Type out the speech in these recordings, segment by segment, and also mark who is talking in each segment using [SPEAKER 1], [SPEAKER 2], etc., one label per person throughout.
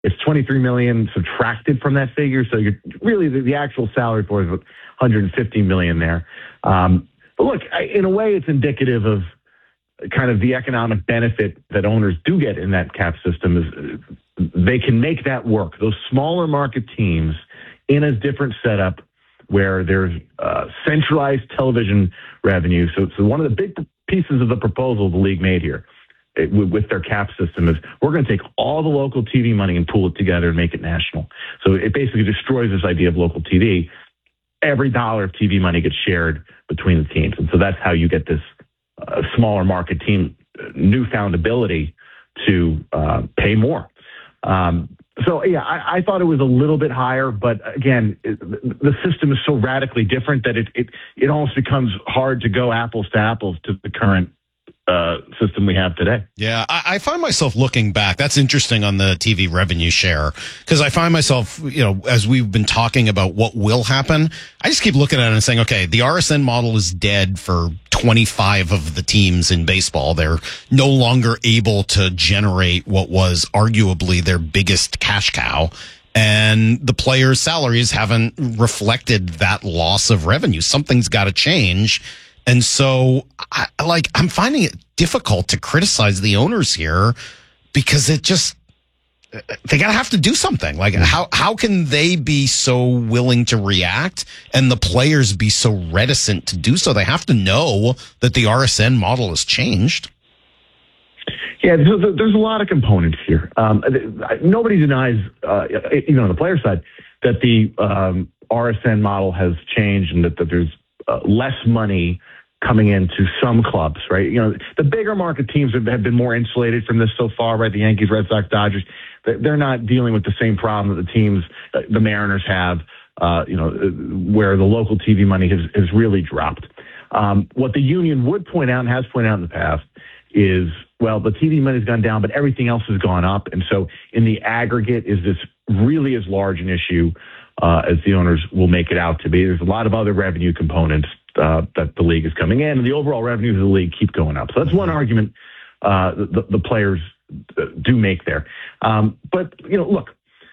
[SPEAKER 1] It's $23 million subtracted from that figure. So you're really the actual salary for is $150 million there. But look, in a way, it's indicative of kind of the economic benefit that owners do get in that cap system is they can make that work. Those smaller market teams in a different setup where there's centralized television revenue. So one of the big pieces of the proposal the league made here with their cap system is we're going to take all the local TV money and pool it together and make it national. So it basically destroys this idea of local TV. Every dollar of TV money gets shared between the teams. And so that's how you get this smaller market team newfound ability to pay more. So, yeah, I thought it was a little bit higher, but again, the system is so radically different that it almost becomes hard to go apples to apples to the current system we have today.
[SPEAKER 2] Yeah, I find myself looking back. That's interesting on the TV revenue share, because I find myself, as we've been talking about what will happen, I just keep looking at it and saying, okay, the RSN model is dead for 25 of the teams in baseball. They're no longer able to generate what was arguably their biggest cash cow. And the players' salaries haven't reflected that loss of revenue. Something's got to change. And so I'm finding it difficult to criticize the owners here because they gotta have to do something. Like how can they be so willing to react and the players be so reticent to do so? They have to know that the RSN model has changed.
[SPEAKER 1] Yeah, there's a lot of components here. Nobody denies, on the player side, that the RSN model has changed and that there's less money coming into some clubs, right? The bigger market teams have been more insulated from this so far, right? The Yankees, Red Sox, Dodgers, they're not dealing with the same problem that the teams, the Mariners have, where the local TV money has really dropped. What the union would point out and has pointed out in the past is, well, the TV money's gone down, but everything else has gone up. And so in the aggregate, is this really as large an issue as the owners will make it out to be? There's a lot of other revenue components that the league is coming in, and the overall revenues of the league keep going up. So that's one argument the players do make there. But, look,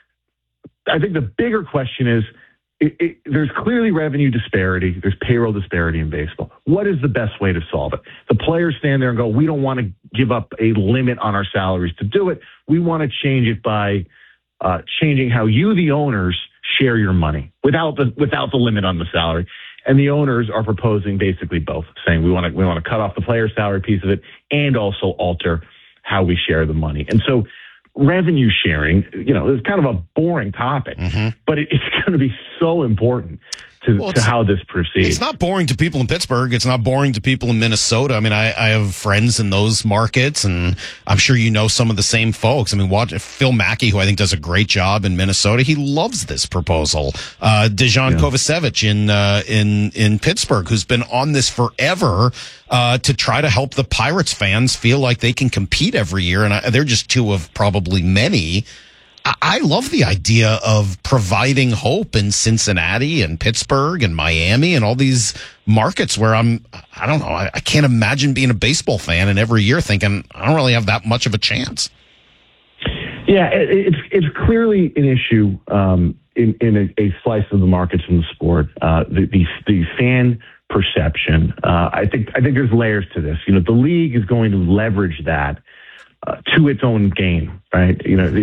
[SPEAKER 1] I think the bigger question is there's clearly revenue disparity. There's payroll disparity in baseball. What is the best way to solve it? The players stand there and go, we don't want to give up a limit on our salaries to do it. We want to change it by changing how you, the owners, share your money without the limit on the salary. And the owners are proposing basically both, saying we want to cut off the player salary piece of it and also alter how we share the money. And so revenue sharing, is kind of a boring topic, but it's going to be so important to how this proceeds.
[SPEAKER 2] It's not boring to people in Pittsburgh. It's not boring to people in Minnesota. I mean, I have friends in those markets, and I'm sure some of the same folks. I mean, watch Phil Mackey, who I think does a great job in Minnesota. He loves this proposal. Dejan Kovacevic in Pittsburgh, who's been on this forever to try to help the Pirates fans feel like they can compete every year, and they're just two of probably many. I love the idea of providing hope in Cincinnati and Pittsburgh and Miami and all these markets where I don't know, I can't imagine being a baseball fan and every year thinking I don't really have that much of a chance.
[SPEAKER 1] Yeah, it's clearly an issue in a slice of the markets in the sport. The fan perception. I think there's layers to this. The league is going to leverage that to its own game, right?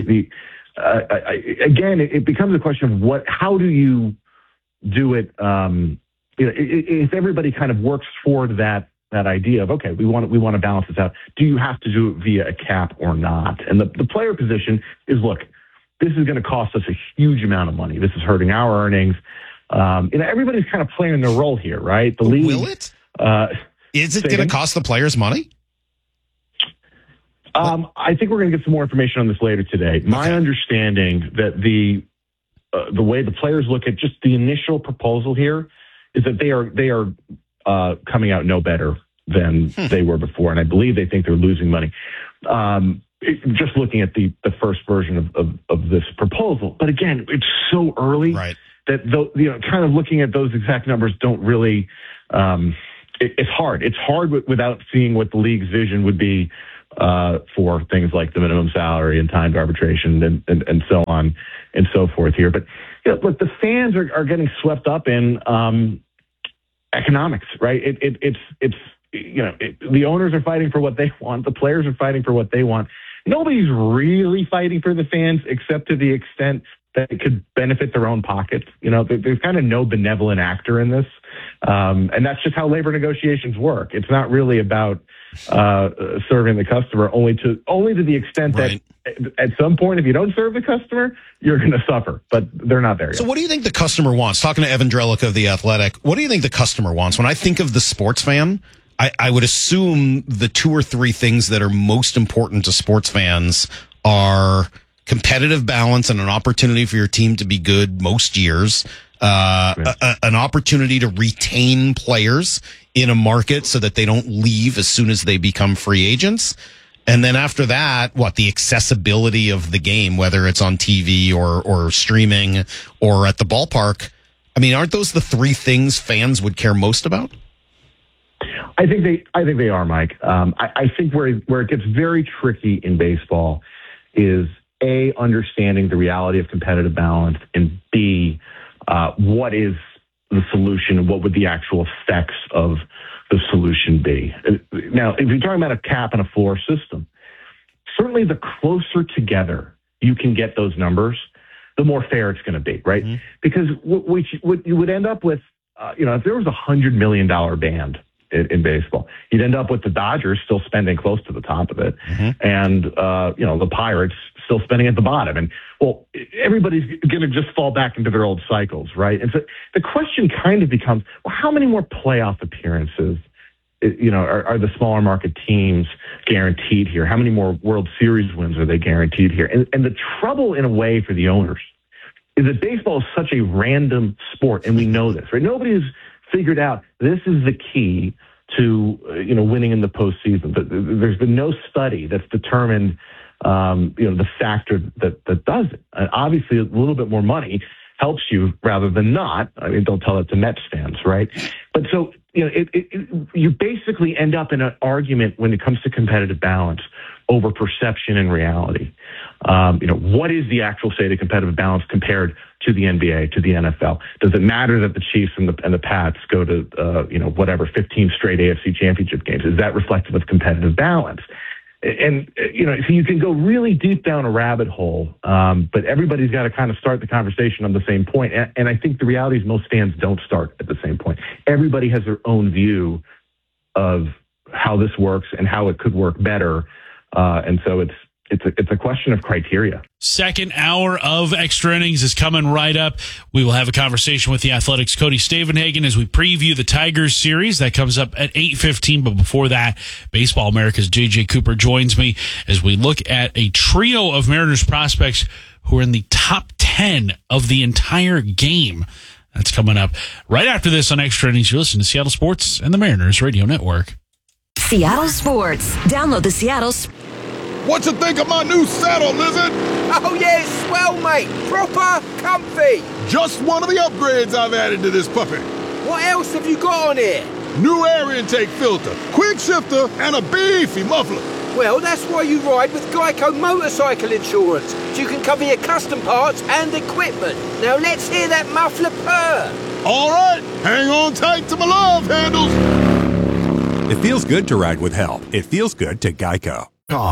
[SPEAKER 1] Again, it becomes a question of how do you do it? If everybody kind of works toward that idea of, okay, we want to balance this out. Do you have to do it via a cap or not? And the player position is, look, this is going to cost us a huge amount of money. This is hurting our earnings. Everybody's kind of playing their role here, right? The league.
[SPEAKER 2] Will it? Is it going to cost the players money?
[SPEAKER 1] I think we're going to get some more information on this later today. My understanding that the way the players look at just the initial proposal here is that they are coming out no better than they were before, and I believe they think they're losing money. Just looking at the first version of this proposal, but again, it's so early that kind of looking at those exact numbers don't really. It's hard. It's hard without seeing what the league's vision would be for things like the minimum salary and timed arbitration and so on and so forth here. But look, the fans are getting swept up in economics, right? It's the owners are fighting for what they want. The players are fighting for what they want. Nobody's really fighting for the fans except to the extent that it could benefit their own pockets. There's kind of no benevolent actor in this. And that's just how labor negotiations work. It's not really about serving the customer only to the extent
[SPEAKER 2] right.
[SPEAKER 1] that at some point, if you don't serve the customer, you're going to suffer, but they're not there yet.
[SPEAKER 2] So what do you think the customer wants? Talking to Evan Drellick of The Athletic, what do you think the customer wants? When I think of the sports fan, I would assume the two or three things that are most important to sports fans are competitive balance and an opportunity for your team to be good most years, an opportunity to retain players in a market so that they don't leave as soon as they become free agents. And then after that, the accessibility of the game, whether it's on TV or streaming or at the ballpark. I mean, aren't those the three things fans would care most about?
[SPEAKER 1] I think they are, Mike. I think where it gets very tricky in baseball is A, understanding the reality of competitive balance, and B, what is the solution and what would the actual effects of the solution be? Now, if you're talking about a cap and a floor system, certainly the closer together you can get those numbers, the more fair it's going to be, right? Mm-hmm. Because what you would end up with, if there was $100 million band in baseball, you'd end up with the Dodgers still spending close to the top of it, mm-hmm. and the Pirates still spending at the bottom. And everybody's going to just fall back into their old cycles, right? And so the question kind of becomes, how many more playoff appearances, are the smaller market teams guaranteed here? How many more World Series wins are they guaranteed here? And the trouble, in a way, for the owners is that baseball is such a random sport, and we know this, right? Nobody's figured out this is the key to winning in the postseason. There's been no study that's determined the factor that does it. Obviously, a little bit more money helps you rather than not. I mean, don't tell that to Mets fans, right? But so you basically end up in an argument when it comes to competitive balance over perception and reality. What is the actual state of competitive balance compared to the NBA, to the NFL? Does it matter that the Chiefs and the Pats go to 15 straight AFC championship games? Is that reflective of competitive balance? And so you can go really deep down a rabbit hole, but everybody's got to kind of start the conversation on the same point. And I think the reality is most fans don't start at the same point. Everybody has their own view of how this works and how it could work better. And so it's a question of criteria.
[SPEAKER 3] Second hour of Extra Innings is coming right up. We will have a conversation with the Athletics' Cody Stavenhagen as we preview the Tigers series. That comes up at 8:15. But before that, Baseball America's J.J. Cooper joins me as we look at a trio of Mariners prospects who are in the top 10 of the entire game. That's coming up right after this on Extra Innings. You listen to Seattle Sports and the Mariners Radio Network.
[SPEAKER 4] Seattle Sports. Download the Seattle
[SPEAKER 5] What you think of my new saddle, Lizard?
[SPEAKER 6] Oh, yeah, it's swell, mate. Proper comfy.
[SPEAKER 5] Just one of the upgrades I've added to this puppy.
[SPEAKER 6] What else have you got on here?
[SPEAKER 5] New air intake filter, quick shifter, and a beefy muffler.
[SPEAKER 6] Well, that's why you ride with Geico Motorcycle Insurance, so you can cover your custom parts and equipment. Now let's hear that muffler purr.
[SPEAKER 5] All right, hang on tight to my love handles.
[SPEAKER 7] It feels good to ride with help. It feels good to Geico.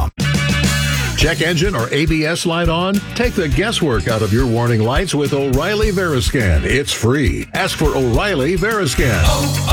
[SPEAKER 8] Check engine or ABS light on? Take the guesswork out of your warning lights with O'Reilly Veriscan. It's free. Ask for O'Reilly Veriscan.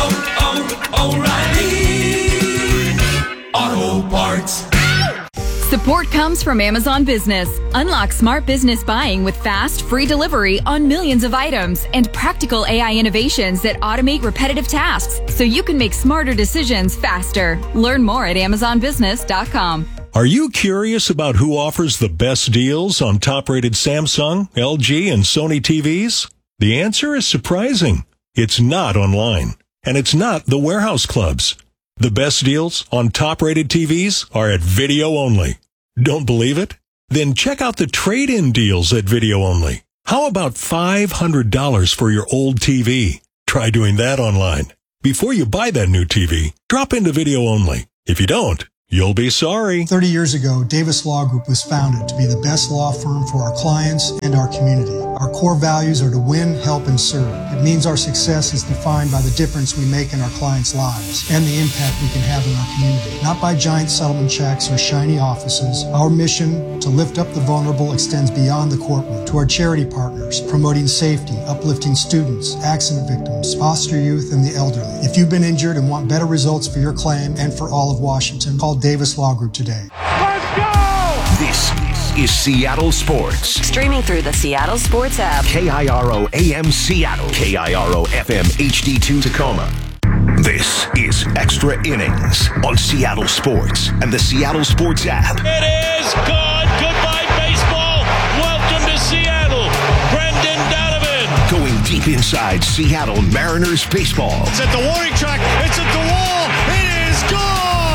[SPEAKER 9] O'Reilly Auto Parts.
[SPEAKER 10] Support comes from Amazon Business. Unlock smart business buying with fast, free delivery on millions of items and practical AI innovations that automate repetitive tasks so you can make smarter decisions faster. Learn more at AmazonBusiness.com.
[SPEAKER 11] Are you curious about who offers the best deals on top-rated Samsung, LG, and Sony TVs? The answer is surprising. It's not online, and it's not the warehouse clubs. The best deals on top-rated TVs are at Video Only. Don't believe it? Then check out the trade-in deals at Video Only. How about $500 for your old TV? Try doing that online. Before you buy that new TV, drop into Video Only. If you don't, You'll be sorry.
[SPEAKER 12] 30 years ago, Davis Law Group was founded to be the best law firm for our clients and our community. Our core values are to win, help, and serve. It means our success is defined by the difference we make in our clients' lives and the impact we can have in our community. Not by giant settlement checks or shiny offices. Our mission to lift up the vulnerable extends beyond the courtroom to our charity partners, promoting safety, uplifting students, accident victims, foster youth, and the elderly. If you've been injured and want better results for your claim and for all of Washington, call Davis Law Group today.
[SPEAKER 9] Let's go! This is Seattle Sports.
[SPEAKER 4] Streaming through the Seattle Sports app.
[SPEAKER 9] KIRO AM Seattle. KIRO FM HD2 Tacoma. This is Extra Innings on Seattle Sports and the Seattle Sports app.
[SPEAKER 13] It is good. Goodbye, baseball. Welcome to Seattle. Brendan Donovan.
[SPEAKER 9] Going deep inside Seattle Mariners baseball.
[SPEAKER 13] It's at the warning track. It's at the wall. It is gone.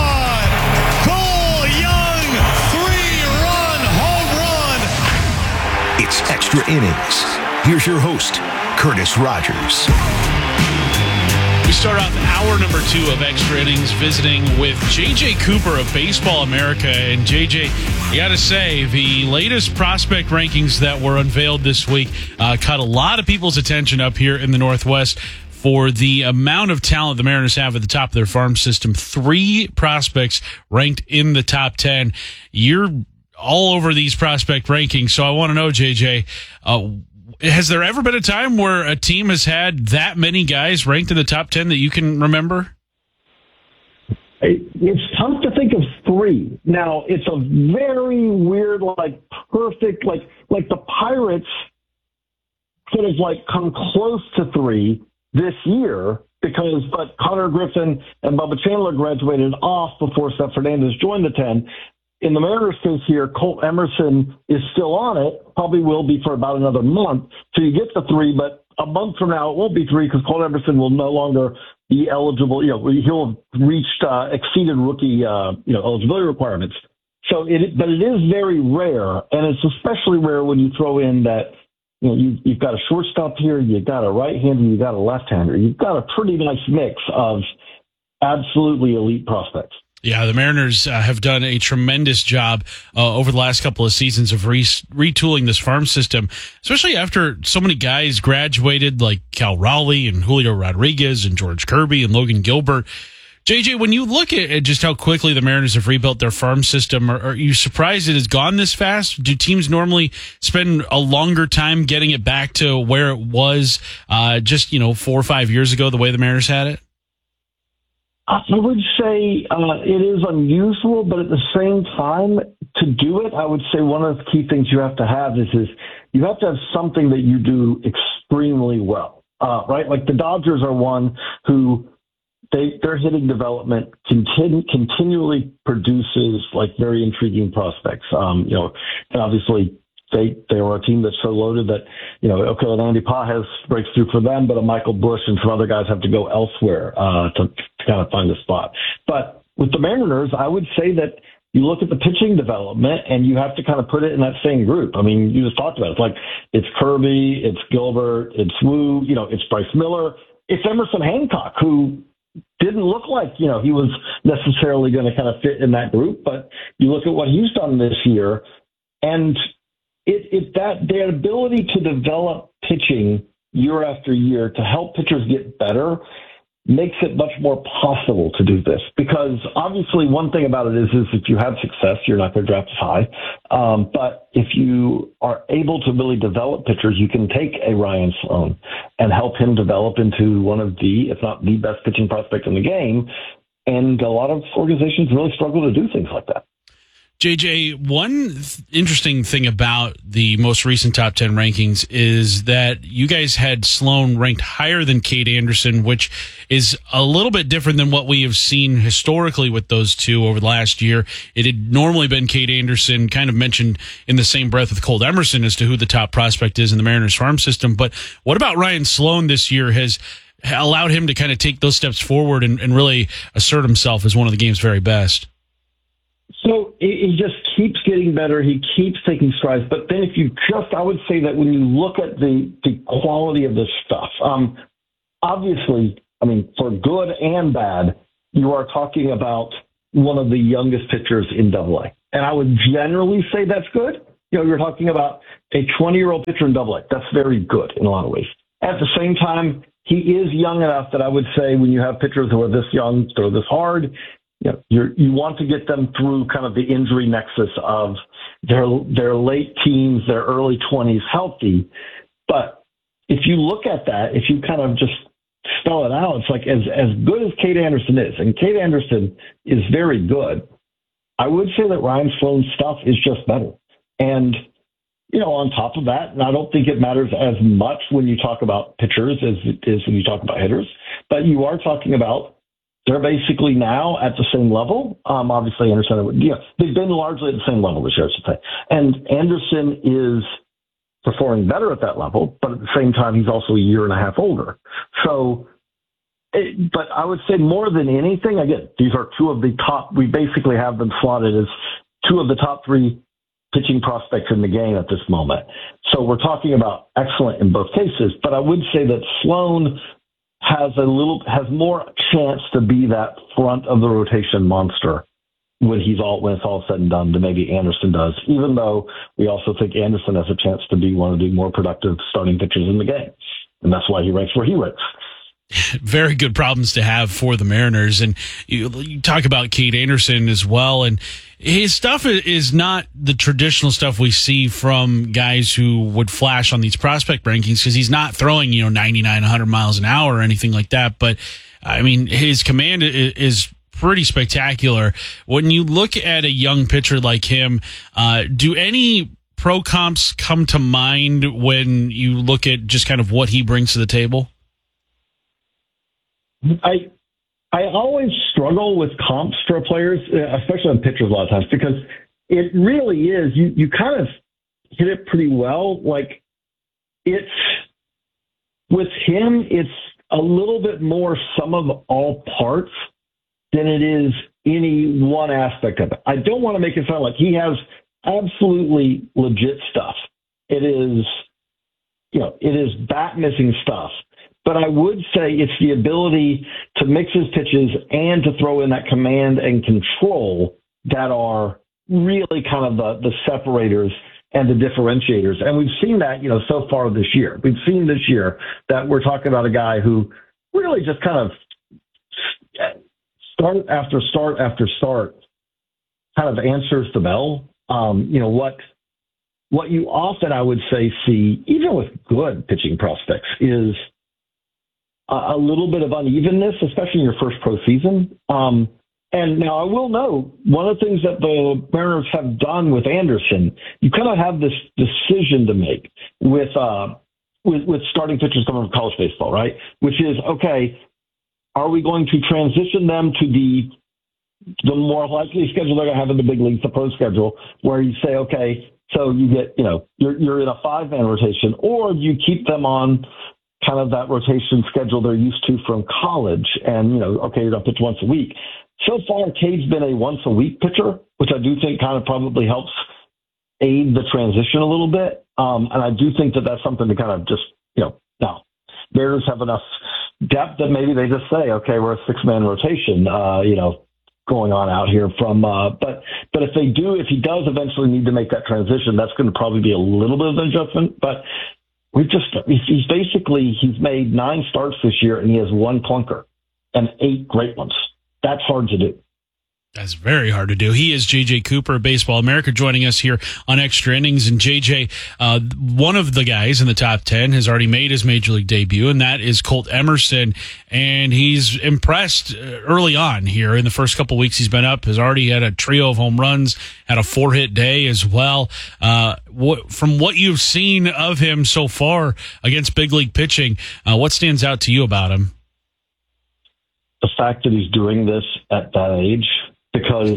[SPEAKER 13] Cole Young, 3-run home run.
[SPEAKER 9] It's Extra Innings. Here's your host, Curtis Rogers.
[SPEAKER 3] We start off hour number 2 of Extra Innings visiting with JJ Cooper of Baseball America. And JJ, you got to say, the latest prospect rankings that were unveiled this week caught a lot of people's attention up here in the Northwest for the amount of talent the Mariners have at the top of their farm system. 3 prospects ranked in the top 10. You're all over these prospect rankings, so I want to know, JJ, has there ever been a time where a team has had that many guys ranked in the top 10 that you can remember?
[SPEAKER 1] It's tough to think of 3. Now, it's a very weird, perfect, like the Pirates could have, come close to 3 this year but Connor Griffin and Bubba Chandler graduated off before Seth Fernandez joined the 10. In the Mariners case here, Colt Emerson is still on it, probably will be for about another month. So you get to 3, but a month from now, it won't be 3 because Colt Emerson will no longer be eligible. He'll have exceeded rookie, eligibility requirements. But it is very rare, and it's especially rare when you throw in that, you've got a shortstop here, you've got a right-hander, you've got a left-hander. You've got a pretty nice mix of absolutely elite prospects.
[SPEAKER 3] Yeah, the Mariners have done a tremendous job over the last couple of seasons of retooling this farm system, especially after so many guys graduated like Cal Raleigh and Julio Rodriguez and George Kirby and Logan Gilbert. JJ, when you look at just how quickly the Mariners have rebuilt their farm system, are you surprised it has gone this fast? Do teams normally spend a longer time getting it back to where it was just 4 or 5 years ago, the way the Mariners had it?
[SPEAKER 1] I would say it is unusual, but at the same time, to do it, I would say one of the key things you have to have is you have to have something that you do extremely well, right? Like the Dodgers are one who their hitting development continually produces very intriguing prospects. And obviously they were a team that's so loaded that, Andy Pages breaks through for them, but a Michael Busch and some other guys have to go elsewhere to kind of find a spot. But with the Mariners, I would say that you look at the pitching development and you have to kind of put it in that same group. I mean, you just talked about it. It's Kirby, it's Gilbert, it's Wu, it's Bryce Miller, it's Emerson Hancock, who didn't look like, he was necessarily going to kind of fit in that group. But you look at what he's done this year, and their ability to develop pitching year after year to help pitchers get better makes it much more possible to do this. Because obviously one thing about it is if you have success, you're not going to draft as high. But if you are able to really develop pitchers, you can take a Ryan Sloan and help him develop into one of the, if not the best pitching prospect in the game. And a lot of organizations really struggle to do things like that.
[SPEAKER 3] JJ, one interesting thing about the most recent top 10 rankings is that you guys had Sloan ranked higher than Cade Anderson, which is a little bit different than what we have seen historically with those two over the last year. It had normally been Cade Anderson kind of mentioned in the same breath with Colt Emerson as to who the top prospect is in the Mariners farm system. But what about Ryan Sloan this year has allowed him to kind of take those steps forward and really assert himself as one of the game's very best?
[SPEAKER 1] So he just keeps getting better. He keeps taking strides. But then I would say that when you look at the quality of this stuff, obviously, I mean, for good and bad, you are talking about,
[SPEAKER 14] one of the youngest pitchers in AA. And I would generally say that's good. You're talking about a 20-year-old pitcher in AA. That's very good in a lot of ways. At the same time, he is young enough that I would say when you have pitchers who are this young, throw this hard, you want to get them through kind of the injury nexus of their late teens, their early 20s healthy. But if you look at that, if you kind of just spell it out, it's like as good as Cade Anderson is, and Cade Anderson is very good, I would say that Ryan Sloan's stuff is just better. And, on top of that, and I don't think it matters as much when you talk about pitchers as it is when you talk about hitters, but you are talking about they're basically now at the same level. Obviously, Anderson, they've been largely at the same level this year, I should say. And Anderson is performing better at that level, but at the same time, he's also a year and a half older. So, but I would say more than anything, again, these are two of the top, we basically have them slotted as two of the top three pitching prospects in the game at this moment. So we're talking about excellent in both cases, but I would say that Sloan has more chance to be that front of the rotation monster when it's all said and done than maybe Anderson does, even though we also think Anderson has a chance to be one of the more productive starting pitchers in the game. And that's why he ranks where he ranks.
[SPEAKER 3] Very good problems to have for the Mariners. And you talk about Cade Anderson as well. And his stuff is not the traditional stuff we see from guys who would flash on these prospect rankings, because he's not throwing, 99, 100 miles an hour or anything like that. But I mean, his command is pretty spectacular. When you look at a young pitcher like him, do any pro comps come to mind when you look at just kind of what he brings to the table?
[SPEAKER 14] I always struggle with comps for players, especially on pitchers a lot of times, because it really is, you kind of hit it pretty well. Like with him, it's a little bit more sum of all parts than it is any one aspect of it. I don't want to make it sound like he has absolutely legit stuff. It is bat missing stuff. But I would say it's the ability to mix his pitches and to throw in that command and control that are really kind of the separators and the differentiators. And we've seen that, so far this year. We've seen this year that we're talking about a guy who really just kind of start after start after start kind of answers the bell. What you often, I would say, see, even with good pitching prospects, is a little bit of unevenness, especially in your first pro season. And now I will know, one of the things that the Mariners have done with Anderson, you kind of have this decision to make with starting pitchers coming from college baseball, right? Which is, okay, are we going to transition them to the more likely schedule they're going to have in the big leagues, the pro schedule, where you say, okay, so you get, you're in a 5-man rotation, or you keep them on kind of that rotation schedule they're used to from college, and okay, you're gonna pitch once a week. So far, Cade's been a once a week pitcher, which I do think kind of probably helps aid the transition a little bit. And I do think that that's something to kind of just now Mariners have enough depth that maybe they just say, okay, we're a 6-man rotation, going on out here from. But if he does eventually need to make that transition, that's going to probably be a little bit of an adjustment, but. He's made 9 starts this year, and he has 1 clunker and 8 great ones. That's hard to do.
[SPEAKER 3] That's very hard to do. He is JJ Cooper, Baseball America, joining us here on Extra Innings. And JJ, one of the guys in the top 10 has already made his major league debut, and that is Colt Emerson. And he's impressed early on here. In the first couple weeks he's been up, has already had a trio of home runs, had a 4-hit day as well. From what you've seen of him so far against big league pitching, what stands out to you about him?
[SPEAKER 14] The fact that he's doing this at that age. Because,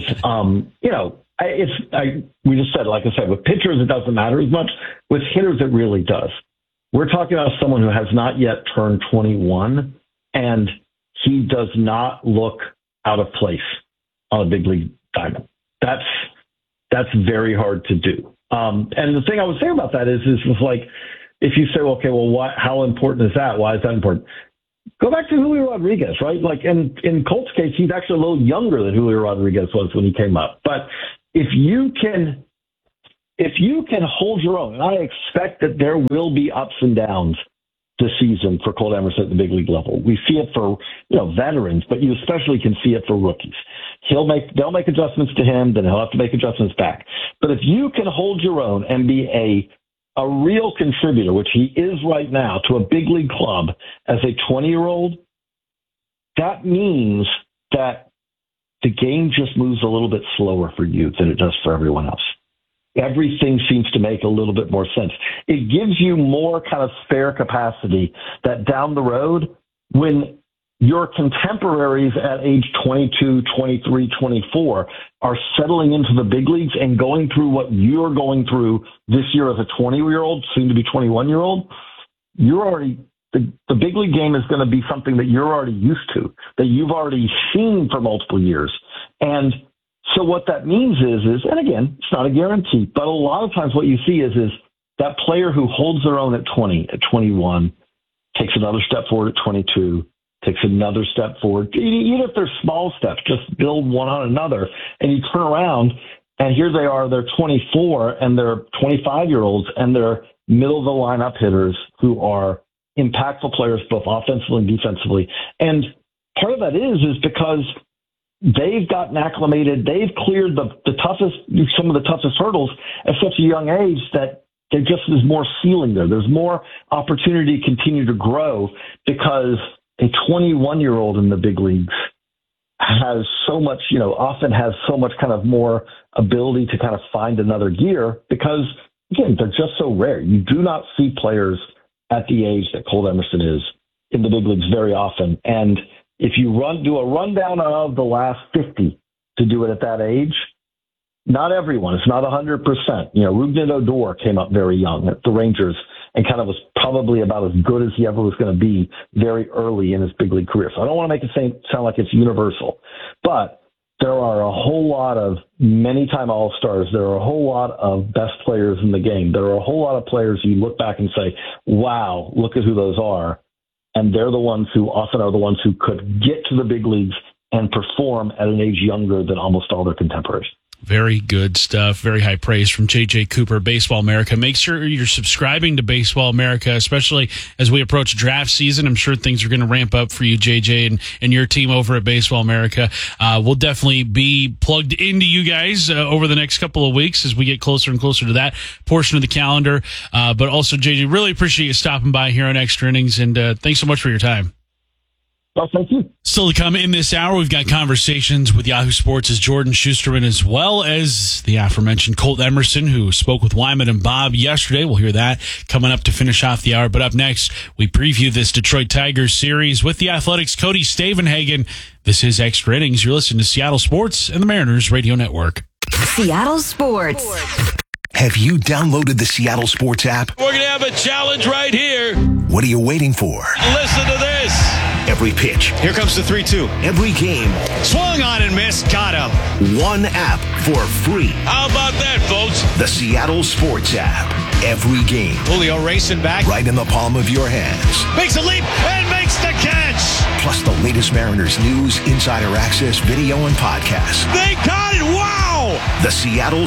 [SPEAKER 14] we just said, like I said, with pitchers, it doesn't matter as much. With hitters, it really does. We're talking about someone who has not yet turned 21, and he does not look out of place on a big league diamond. That's very hard to do. And the thing I would say about that is like, if you say, okay, well, how important is that? Why is that important? Go back to Julio Rodriguez, right? Like, and in Colt's case, he's actually a little younger than Julio Rodriguez was when he came up. But if you can hold your own, and I expect that there will be ups and downs this season for Colt Emerson at the big league level. We see it for, veterans, but you especially can see it for rookies. They'll make adjustments to him, then he'll have to make adjustments back. But if you can hold your own and be a real contributor, which he is right now, to a big league club as a 20-year-old, that means that the game just moves a little bit slower for you than it does for everyone else. Everything seems to make a little bit more sense. It gives you more kind of spare capacity that down the road, when your contemporaries at age 22, 23, 24 are settling into the big leagues and going through what you're going through this year as a 20-year-old, soon to be 21-year-old, you're already the big league game is going to be something that you're already used to, that you've already seen for multiple years. And so what that means is, and again, it's not a guarantee, but a lot of times what you see is that player who holds their own at 20, at 21, takes another step forward at 22, takes another step forward. Even if they're small steps, just build one on another. And you turn around, and here they are, they're 24, and they're 25-year-olds, and they're middle-of-the-lineup hitters who are impactful players both offensively and defensively. And part of that is because they've gotten acclimated. They've cleared some of the toughest hurdles at such a young age that there just is more ceiling there. There's more opportunity to continue to grow because a 21-year-old in the big leagues has so much, often has so much kind of more ability to kind of find another gear because, again, they're just so rare. You do not see players at the age that Colt Emerson is in the big leagues very often. And if you do a rundown of the last 50 to do it at that age, not everyone. It's not 100%. Rougned Odor came up very young at the Rangers and kind of was probably about as good as he ever was going to be very early in his big league career. So I don't want to make it sound like it's universal, but there are a whole lot of many-time All-Stars. There are a whole lot of best players in the game. There are a whole lot of players you look back and say, wow, look at who those are. And they're the ones who often are the ones who could get to the big leagues and perform at an age younger than almost all their contemporaries.
[SPEAKER 3] Very good stuff. Very high praise from JJ Cooper, Baseball America. Make sure you're subscribing to Baseball America, especially as we approach draft season. I'm sure things are going to ramp up for you, JJ, and your team over at Baseball America. We'll definitely be plugged into you guys over the next couple of weeks as we get closer and closer to that portion of the calendar. But also, JJ, really appreciate you stopping by here on Extra Innings, and thanks so much for your time.
[SPEAKER 14] Well, thank you.
[SPEAKER 3] Still to come in this hour, we've got conversations with Yahoo Sports' Jordan Schusterman, as well as the aforementioned Colt Emerson, who spoke with Wyman and Bob yesterday. We'll hear that coming up to finish off the hour. But up next, we preview this Detroit Tigers series with the Athletics' Cody Stavenhagen. This is Extra Innings. You're listening to Seattle Sports and the Mariners Radio Network.
[SPEAKER 4] Seattle Sports.
[SPEAKER 9] Have you downloaded the Seattle Sports app?
[SPEAKER 13] We're going to have a challenge right here.
[SPEAKER 9] What are you waiting for?
[SPEAKER 13] Listen to this.
[SPEAKER 9] Every pitch.
[SPEAKER 2] Here comes the 3-2.
[SPEAKER 9] Every game.
[SPEAKER 2] Swung on and missed. Got him.
[SPEAKER 9] One app for free.
[SPEAKER 13] How about that, folks?
[SPEAKER 9] The Seattle Sports app. Every game.
[SPEAKER 2] Julio racing back.
[SPEAKER 9] Right in the palm of your hands.
[SPEAKER 2] Makes a leap and makes the catch.
[SPEAKER 9] Plus the latest Mariners news, insider access, video, and podcasts.
[SPEAKER 13] They got it. Wow.
[SPEAKER 9] The Seattle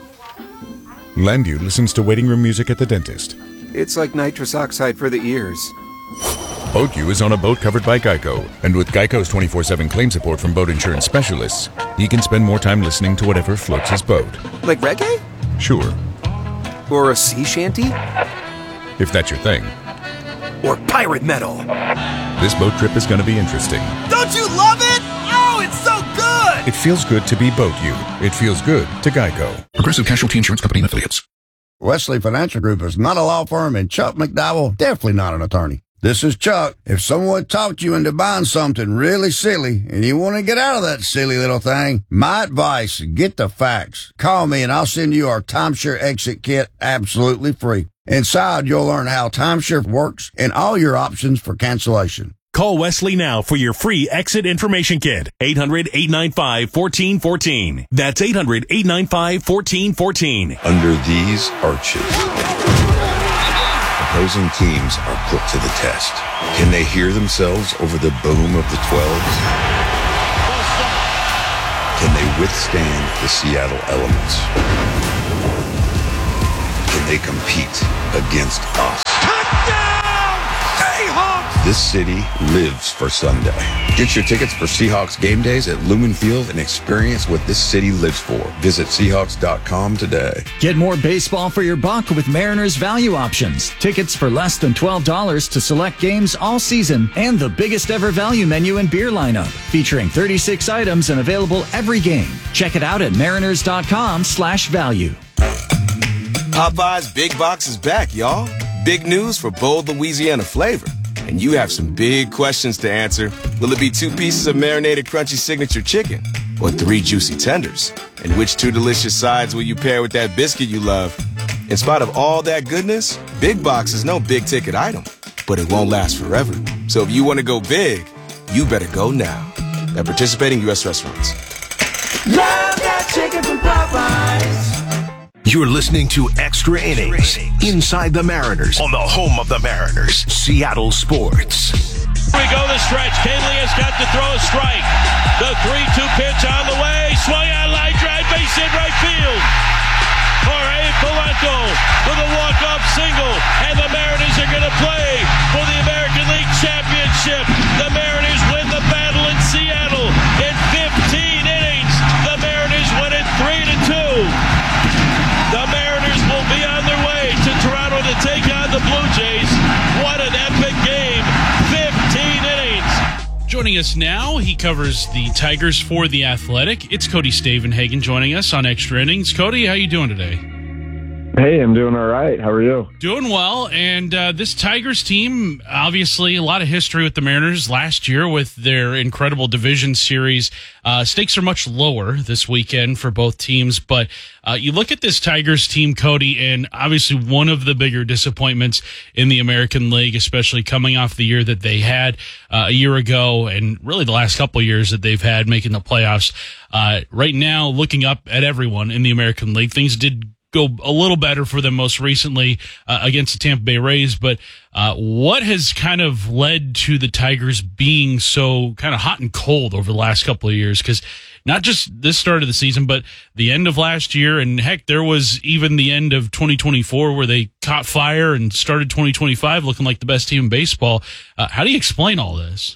[SPEAKER 15] Landu listens to waiting room music at the dentist.
[SPEAKER 16] It's like nitrous oxide for the ears.
[SPEAKER 15] BoatU is on a boat covered by Geico, and with Geico's 24/7 claim support from boat insurance specialists, he can spend more time listening to whatever floats his boat.
[SPEAKER 16] Like reggae?
[SPEAKER 15] Sure.
[SPEAKER 16] Or a sea shanty?
[SPEAKER 15] If that's your thing.
[SPEAKER 16] Or pirate metal.
[SPEAKER 15] This boat trip is going to be interesting.
[SPEAKER 17] Don't you love it? Oh, it's so good!
[SPEAKER 15] It feels good to be BoatU. It feels good to Geico.
[SPEAKER 18] Progressive Casualty Insurance Company and Affiliates.
[SPEAKER 19] Wesley Financial Group is not a law firm, and Chuck McDowell definitely not an attorney. This is Chuck. If someone talked you into buying something really silly and you want to get out of that silly little thing, my advice, get the facts. Call me and I'll send you our timeshare exit kit absolutely free. Inside, you'll learn how timeshare works and all your options for cancellation.
[SPEAKER 11] Call Wesley now for your free exit information kit. 800-895-1414. That's 800-895-1414.
[SPEAKER 20] Under these arches. opposing teams are put to the test. Can they hear themselves over the boom of the 12s? Can they withstand the Seattle elements? Can they compete against us? This city lives for Sunday. Get your tickets for Seahawks game days at Lumen Field and experience what this city lives for. Visit Seahawks.com today.
[SPEAKER 21] Get more baseball for your buck with Mariners value options. Tickets for less than $12 to select games all season and the biggest ever value menu and beer lineup featuring 36 items and available every game. Check it out at mariners.com/value.
[SPEAKER 16] Popeye's Big Box is back, y'all. Big news for bold Louisiana flavor. And you have some big questions to answer. Will it be 2 pieces of marinated crunchy signature chicken? Or 3 juicy tenders? And which 2 delicious sides will you pair with that biscuit you love? In spite of all that goodness, Big Box is no big ticket item. But it won't last forever. So if you want to go big, you better go now. At participating U.S. restaurants.
[SPEAKER 17] Love that chicken from Popeyes.
[SPEAKER 9] You're listening to Extra Innings Inside the Mariners on the home of the Mariners, Seattle Sports.
[SPEAKER 13] Here we go, the stretch. Kenley has got to throw a strike. The 3-2 pitch on the way. Swung out, line drive, base hit right field. Jorge Polanco with a walk-off single. And the Mariners are going to play for the American League Championship. The Mariners win the battle in Seattle in 15 innings. The Mariners win it 3-2. The Mariners will be on their way to Toronto to take on the Blue Jays. What an epic game. 15 innings.
[SPEAKER 3] Joining us now, he covers the Tigers for The Athletic. It's Cody Stavenhagen joining us on Extra Innings. Cody, how you doing today?
[SPEAKER 22] Hey, I'm doing all right. How are you?
[SPEAKER 3] Doing well. And this Tigers team, obviously a lot of history with the Mariners last year with their incredible division series. Stakes are much lower this weekend for both teams. But you look at this Tigers team, Cody, and obviously one of the bigger disappointments in the American League, especially coming off the year that they had a year ago and really the last couple of years that they've had making the playoffs. Right now, looking up at everyone in the American League, things did go a little better for them most recently against the Tampa Bay Rays. But what has kind of led to the Tigers being so kind of hot and cold over the last couple of years? Because not just this start of the season, but the end of last year, and heck, there was even the end of 2024 where they caught fire and started 2025 looking like the best team in baseball. How do you explain all this?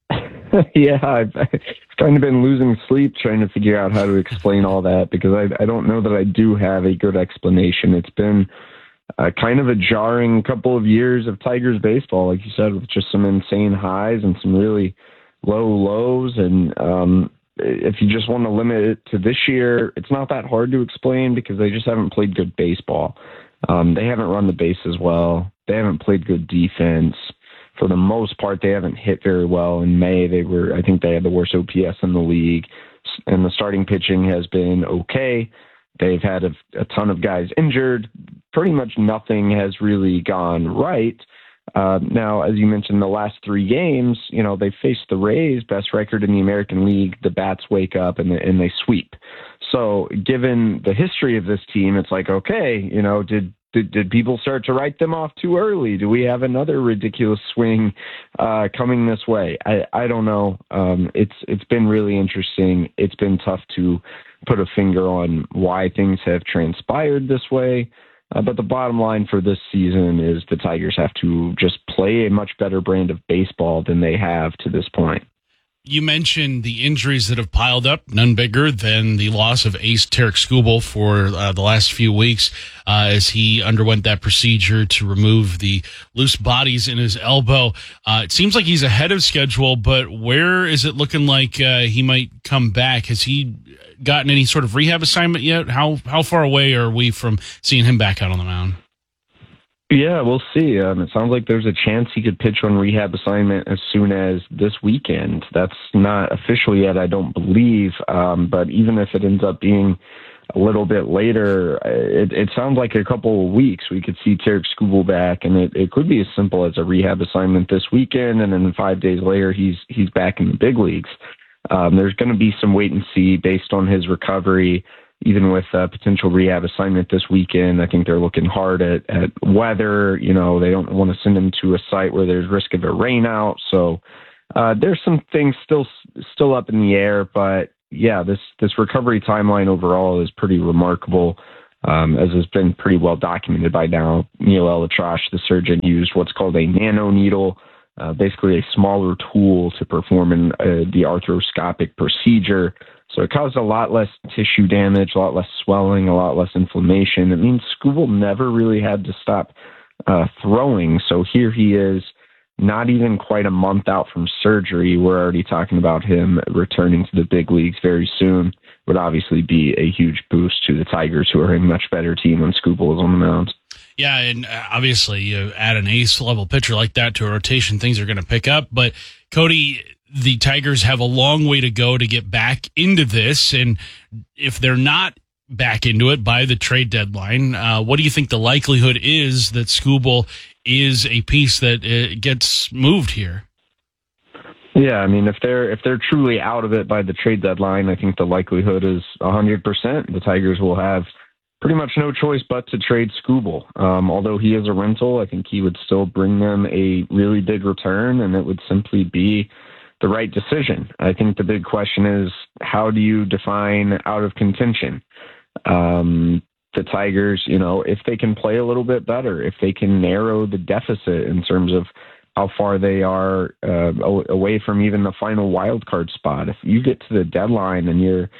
[SPEAKER 22] Yeah, I've kind of been losing sleep trying to figure out how to explain all that because I don't know that I do have a good explanation. It's been kind of a jarring couple of years of Tigers baseball, like you said, with just some insane highs and some really low lows. And if you just want to limit it to this year, it's not that hard to explain because they just haven't played good baseball. They haven't run the bases well. They haven't played good defense. For the most part, they haven't hit very well. In May, I think they had the worst OPS in the league, and the starting pitching has been okay. They've had a ton of guys injured. Pretty much nothing has really gone right. Now, as you mentioned, the last 3 games, they faced the Rays, best record in the American League. The bats wake up and they sweep. So given the history of this team, it's like, okay, did people start to write them off too early? Do we have another ridiculous swing coming this way? I don't know. It's been really interesting. It's been tough to put a finger on why things have transpired this way. But the bottom line for this season is the Tigers have to just play a much better brand of baseball than they have to this point.
[SPEAKER 3] You mentioned the injuries that have piled up, none bigger than the loss of ace Tarek Skubal for the last few weeks as he underwent that procedure to remove the loose bodies in his elbow. It seems like he's ahead of schedule, but where is it looking like he might come back? Has he gotten any sort of rehab assignment yet? How far away are we from seeing him back out on the mound?
[SPEAKER 22] Yeah, we'll see. It sounds like there's a chance he could pitch on rehab assignment as soon as this weekend. That's not official yet, I don't believe. But even if it ends up being a little bit later, it sounds like a couple of weeks we could see Tarek Skubal back, and it could be as simple as a rehab assignment this weekend, and then 5 days later he's back in the big leagues. There's going to be some wait and see based on his recovery. even with a potential rehab assignment this weekend, I think they're looking hard at weather. You know, they don't want to send him to a site where there's risk of a rain out. So there's some things still up in the air, but yeah, this recovery timeline overall is pretty remarkable, as has been pretty well documented by now. Neil ElAttrache, the surgeon, used what's called a nano needle, basically a smaller tool to perform the arthroscopic procedure. So it caused a lot less tissue damage, a lot less swelling, a lot less inflammation. It means Skubal never really had to stop throwing. So here he is, not even quite a month out from surgery. We're already talking about him returning to the big leagues very soon. Would obviously be a huge boost to the Tigers, who are a much better team when Skubal is on the mound.
[SPEAKER 3] Yeah, and obviously you add an ace-level pitcher like that to a rotation, things are going to pick up. But, Cody, the Tigers have a long way to go to get back into this, and if they're not back into it by the trade deadline, what do you think the likelihood is that Skubal is a piece that gets moved here?
[SPEAKER 22] Yeah, I mean, if they're truly out of it by the trade deadline, I think the likelihood is 100%. The Tigers will have pretty much no choice but to trade Skubal. Although he is a rental, I think he would still bring them a really big return, and it would simply be the right decision. I think the big question is, how do you define out of contention? The Tigers, you know, if they can play a little bit better, if they can narrow the deficit in terms of how far they are away from even the final wild card spot. If you get to the deadline and you're,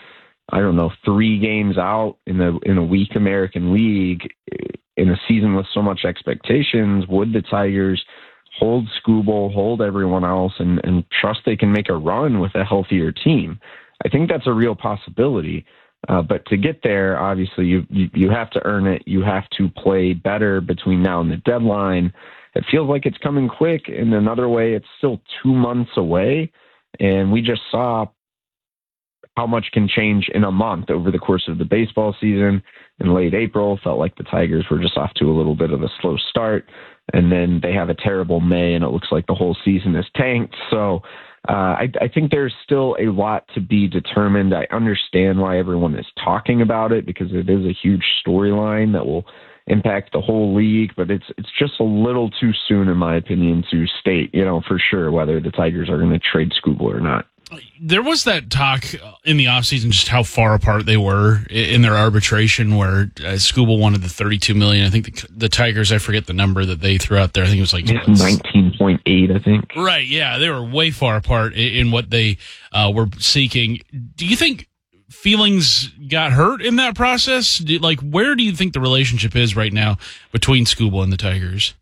[SPEAKER 22] 3 games out in a weak American League, in a season with so much expectations, would the Tigers hold Skubal, hold everyone else, and trust they can make a run with a healthier team? I think that's a real possibility. But to get there, obviously, you have to earn it. You have to play better between now and the deadline. It feels like it's coming quick. In another way, it's still 2 months away. And we just saw how much can change in a month over the course of the baseball season. In late April, felt like the Tigers were just off to a little bit of a slow start. And then they have a terrible May, and it looks like the whole season is tanked. So I think there's still a lot to be determined. I understand why everyone is talking about it, because it is a huge storyline that will impact the whole league, but it's just a little too soon, in my opinion, to state, for sure whether the Tigers are going to trade Skubal or not.
[SPEAKER 3] There was that talk in the offseason just how far apart they were in their arbitration, where Skubal wanted the $32 million. I think the Tigers, I forget the number that they threw out there. I think it was like
[SPEAKER 22] 19.8, I think.
[SPEAKER 3] Right, yeah. They were way far apart in what they were seeking. Do you think feelings got hurt in that process? Where do you think the relationship is right now between Skubal and the Tigers?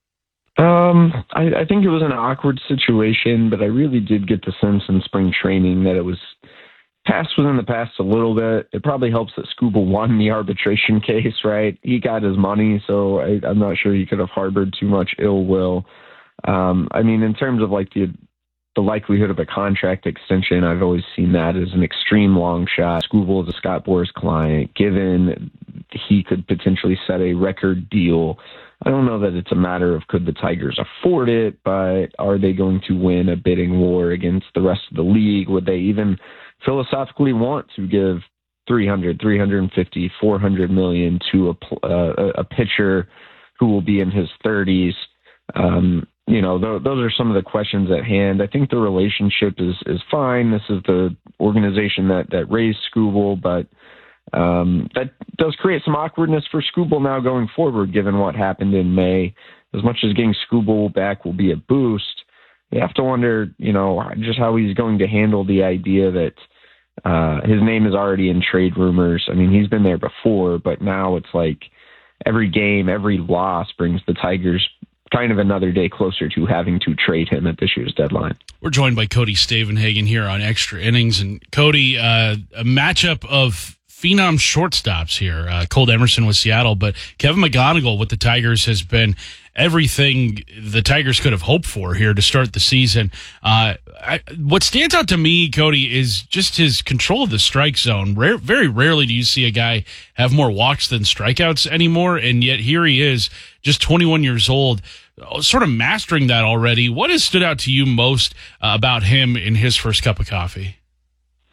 [SPEAKER 22] I think it was an awkward situation, but I really did get the sense in spring training that it was within the past a little bit. It probably helps that Skubal won the arbitration case, right? He got his money, so I'm not sure he could have harbored too much ill will. In terms of the likelihood of a contract extension, I've always seen that as an extreme long shot. Skubal is a Scott Boras client. Given he could potentially set a record deal, I don't know that it's a matter of could the Tigers afford it, but are they going to win a bidding war against the rest of the league? Would they even philosophically want to give $300, $350, $400 million to a pitcher who will be in his 30s? Those are some of the questions at hand. I think the relationship is fine. This is the organization that raised Skubal, but that does create some awkwardness for Skubal now going forward, given what happened in May. As much as getting Skubal back will be a boost, you have to wonder, just how he's going to handle the idea that his name is already in trade rumors. He's been there before, but now it's like every game, every loss brings the Tigers kind of another day closer to having to trade him at this year's deadline.
[SPEAKER 3] We're joined by Cody Stavenhagen here on Extra Innings. And Cody, a matchup of phenom shortstops here. Cole Emerson with Seattle, but Kevin McGonigal with the Tigers has been everything the Tigers could have hoped for here to start the season. What stands out to me, Cody, is just his control of the strike zone. Very rarely do you see a guy have more walks than strikeouts anymore, and yet here he is, just 21 years old, sort of mastering that already. What has stood out to you most about him in his first cup of coffee?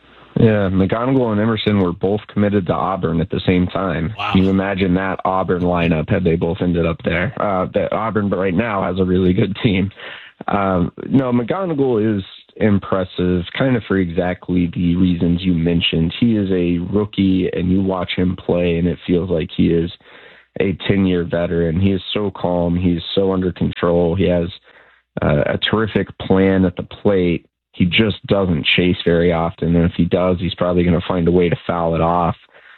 [SPEAKER 22] Yeah, McGonigal and Emerson were both committed to Auburn at the same time.
[SPEAKER 3] Wow.
[SPEAKER 22] Can you imagine that Auburn lineup had they both ended up there? That Auburn right now has a really good team. No, McGonigal is impressive, kind of for exactly the reasons you mentioned. He is a rookie, and you watch him play, and it feels like he is a 10-year veteran. He is so calm. He's so under control. He has a terrific plan at the plate. He just doesn't chase very often, and if he does, he's probably going to find a way to foul it off.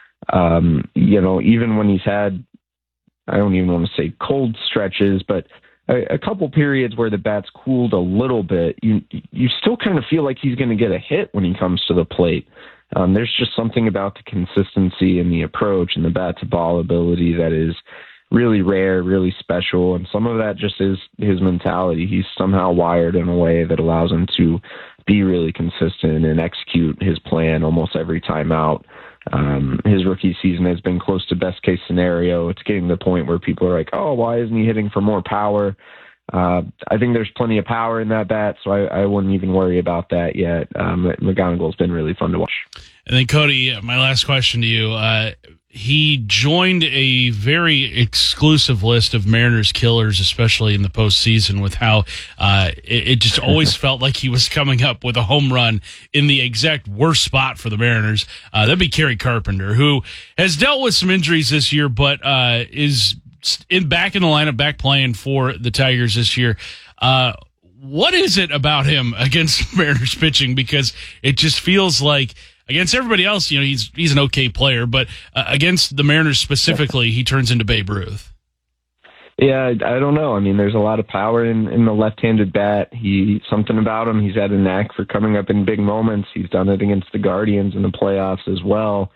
[SPEAKER 22] Even when he's had, I don't even want to say cold stretches, but a couple periods where the bat's cooled a little bit, you still kind of feel like he's going to get a hit when he comes to the plate. There's just something about the consistency and the approach and the bat-to-ball ability that is really rare, really special, and some of that just is his mentality. He's somehow wired in a way that allows him to be really consistent and execute his plan almost every time out. His rookie season has been close to best case scenario. It's getting to the point where people are like, oh, why isn't he hitting for more power? I think there's plenty of power in that bat, so I wouldn't even worry about that yet. McGonigal's been really fun to watch.
[SPEAKER 3] And then, Cody, my last question to you. He joined a very exclusive list of Mariners killers, especially in the postseason, with how it just always felt like he was coming up with a home run in the exact worst spot for the Mariners. That'd be Kerry Carpenter, who has dealt with some injuries this year, but is back in the lineup, back playing for the Tigers this year. What is it about him against Mariners pitching? Because it just feels like against everybody else, he's an okay player, but against the Mariners specifically, he turns into Babe Ruth.
[SPEAKER 22] Yeah, I don't know. I mean, there's a lot of power in the left-handed bat. Something about him. He's had a knack for coming up in big moments. He's done it against the Guardians in the playoffs as well.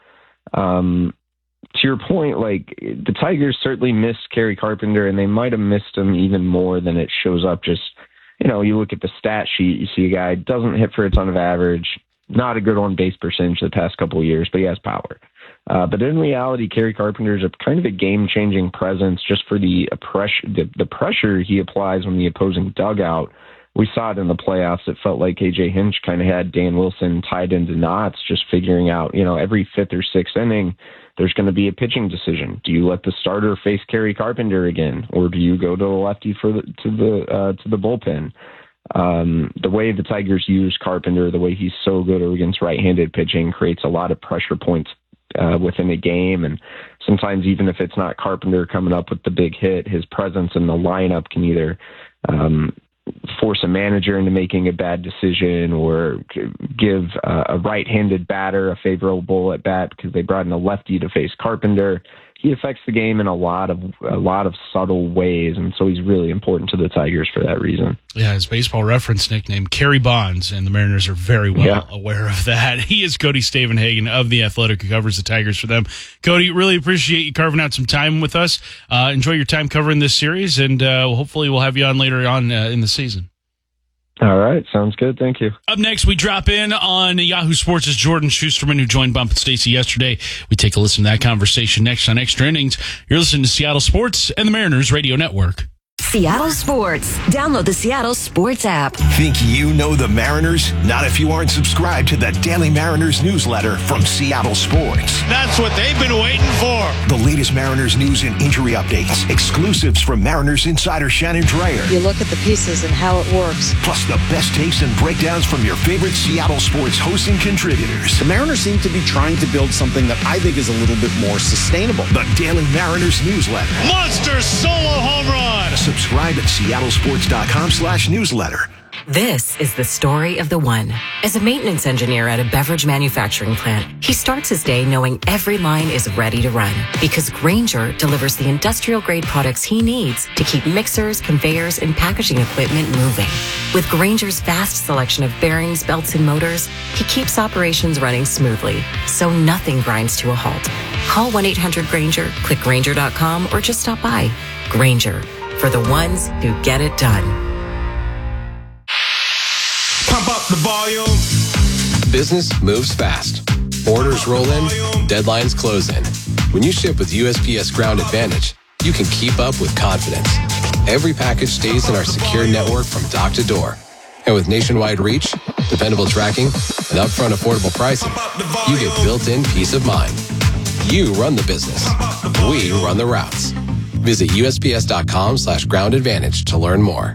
[SPEAKER 22] To your point, the Tigers certainly missed Kerry Carpenter, and they might have missed him even more than it shows up. Just, you look at the stat sheet, you see a guy doesn't hit for a ton of average, not a good on-base percentage the past couple of years, but he has power. But in reality, Kerry Carpenter is a kind of a game-changing presence just for the pressure he applies on the opposing dugout. We saw it in the playoffs. It felt like A.J. Hinch kind of had Dan Wilson tied into knots, just figuring out, every fifth or sixth inning, there's going to be a pitching decision. Do you let the starter face Kerry Carpenter again, or do you go to the lefty to the bullpen? The way the Tigers use Carpenter, the way he's so good against right-handed pitching, creates a lot of pressure points within a game. And sometimes even if it's not Carpenter coming up with the big hit, his presence in the lineup can either force a manager into making a bad decision or give a right-handed batter a favorable at bat because they brought in a lefty to face Carpenter. He affects the game in a lot of subtle ways, and so he's really important to the Tigers for that reason.
[SPEAKER 3] Yeah, his Baseball Reference nickname, Kerry Bonds, and the Mariners are very well aware of that. He is Cody Stavenhagen of The Athletic, who covers the Tigers for them. Cody, really appreciate you carving out some time with us. Enjoy your time covering this series, and hopefully we'll have you on later on in the season.
[SPEAKER 22] All right. Sounds good. Thank you.
[SPEAKER 3] Up next, we drop in on Yahoo Sports' Jordan Schusterman, who joined Bump and Stacy yesterday. We take a listen to that conversation next on Extra Innings. You're listening to Seattle Sports and the Mariners Radio Network.
[SPEAKER 4] Seattle Sports. Download the Seattle Sports app.
[SPEAKER 9] Think you know the Mariners? Not if you aren't subscribed to the Daily Mariners newsletter from Seattle Sports.
[SPEAKER 13] That's what they've been waiting for.
[SPEAKER 9] The latest Mariners news and injury updates. Exclusives from Mariners insider Shannon Dreyer.
[SPEAKER 5] You look at the pieces and how it works.
[SPEAKER 9] Plus the best takes and breakdowns from your favorite Seattle Sports hosts and contributors.
[SPEAKER 6] The Mariners seem to be trying to build something that I think is a little bit more sustainable.
[SPEAKER 9] The Daily Mariners newsletter.
[SPEAKER 13] Monster solo home run.
[SPEAKER 9] Subscribe at seattlesports.com/newsletter.
[SPEAKER 4] This is the story of the one. As a maintenance engineer at a beverage manufacturing plant, he starts his day knowing every line is ready to run because Grainger delivers the industrial-grade products he needs to keep mixers, conveyors, and packaging equipment moving. With Grainger's vast selection of bearings, belts, and motors, he keeps operations running smoothly, so nothing grinds to a halt. Call 1-800-GRAINGER, click Grainger.com, or just stop by. Grainger, for the ones who get it done.
[SPEAKER 13] Pump up the volume.
[SPEAKER 23] Business moves fast. Orders roll in, deadlines close in. When you ship with USPS Ground Advantage, you can keep up with confidence. Every package stays in our secure network from dock to door. And with nationwide reach, dependable tracking, and upfront affordable pricing, you get built-in peace of mind. You run the business. We run the routes. Visit USPS.com/Ground Advantage to learn more.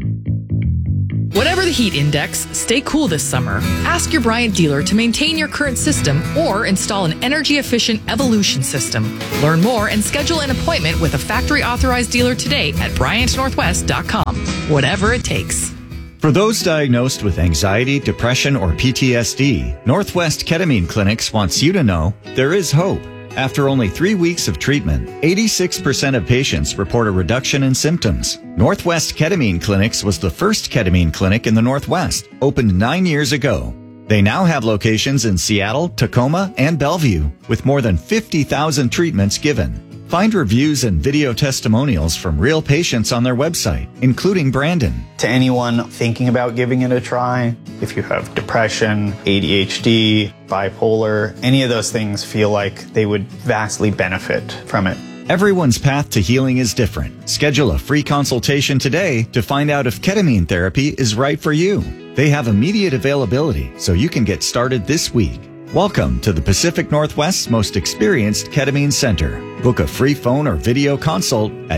[SPEAKER 7] Whatever the heat index, stay cool this summer. Ask your Bryant dealer to maintain your current system or install an energy-efficient Evolution system. Learn more and schedule an appointment with a factory-authorized dealer today at BryantNorthwest.com. Whatever it takes.
[SPEAKER 21] For those diagnosed with anxiety, depression, or PTSD, Northwest Ketamine Clinics wants you to know there is hope. After only 3 weeks of treatment, 86% of patients report a reduction in symptoms. Northwest Ketamine Clinics was the first ketamine clinic in the Northwest, opened 9 years ago. They now have locations in Seattle, Tacoma, and Bellevue, with more than 50,000 treatments given. Find reviews and video testimonials from real patients on their website, including Brandon.
[SPEAKER 8] To anyone thinking about giving it a try, if you have depression, ADHD, bipolar, any of those things feel like they would vastly benefit from it.
[SPEAKER 21] Everyone's path to healing is different. Schedule a free consultation today to find out if ketamine therapy is right for you. They have immediate availability, so you can get started this week. Welcome to the Pacific Northwest's most experienced ketamine center. Book a free phone or video consult at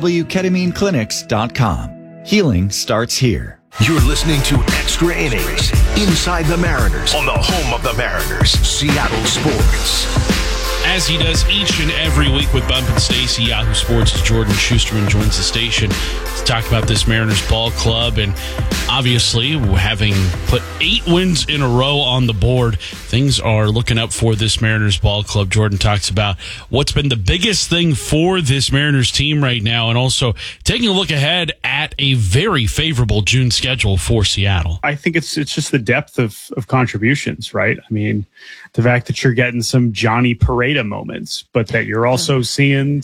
[SPEAKER 21] nwketamineclinics.com. Healing starts here.
[SPEAKER 9] You're listening to Extra Innings Inside the Mariners on the home of the Mariners, Seattle Sports.
[SPEAKER 3] As he does each and every week with Bump and Stacy, Yahoo Sports' Jordan Schusterman joins the station to talk about this Mariners ball club. And obviously, having put 8 wins in a row on the board, things are looking up for this Mariners ball club. Jordan talks about what's been the biggest thing for this Mariners team right now, and also taking a look ahead at a very favorable June schedule for Seattle.
[SPEAKER 10] I think it's just the depth of contributions, right? I mean, the fact that you're getting some Johnny Pareda moments, but that you're also seeing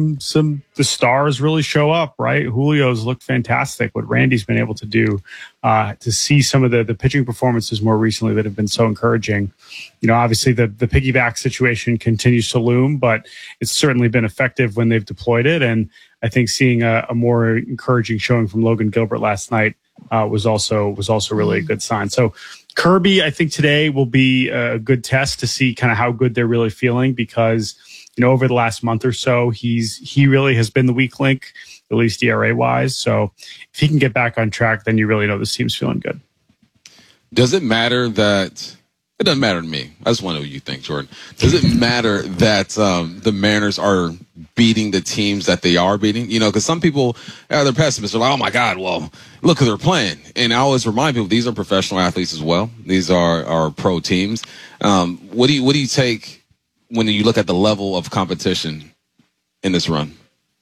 [SPEAKER 10] the stars really show up, right? Julio's looked fantastic. What Randy's been able to do, to see some of the pitching performances more recently that have been so encouraging. You know, obviously the piggyback situation continues to loom, but it's certainly been effective when they've deployed it. And I think seeing a more encouraging showing from Logan Gilbert last night was also really a good sign. So Kirby, I think today will be a good test to see kind of how good they're really feeling, because, you know, over the last month or so, he really has been the weak link, at least ERA wise. So if he can get back on track, then you really know this team's feeling good.
[SPEAKER 24] Does it matter that it doesn't matter to me? I just want to know what you think, Jordan. Does it matter that the Mariners are beating the teams that they are beating? You know, because some people, they're pessimists. They're like, oh my God, well, look who they're playing. And I always remind people these are professional athletes as well. These are pro teams. What do you take when you look at the level of competition in this run?